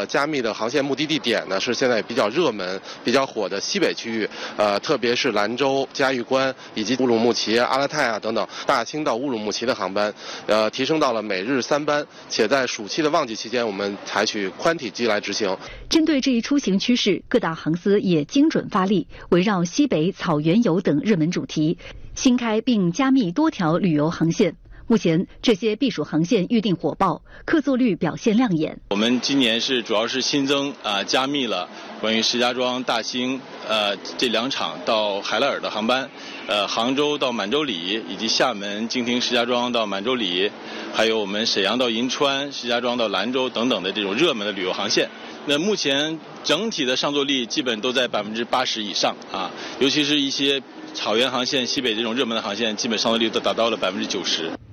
加密的航线目的地点呢，是现在比较热门、比较火的西北区域，特别是兰州、嘉峪关以及乌鲁木齐、阿勒泰等等大清到乌鲁木齐的航班，提升到了每日3班，且在暑期的旺季期间，我们采取宽体机来执行。 针对这一出行趋势，各大航司也精准发力，围绕西北、草原游等热门主题，新开并加密多条旅游航线。目前这些避暑航线预定火爆，客座率表现亮眼。 我们今年主要是新增加密了关于石家庄、大兴这2场到海拉尔的航班，杭州到满洲里，以及厦门经停石家庄到满洲里，还有我们沈阳到银川、石家庄到兰州等等的这种热门的旅游航线。那目前整体的上座率基本都在80%以上尤其是一些草原航线、西北这种热门的航线，基本上座率都达到了90%。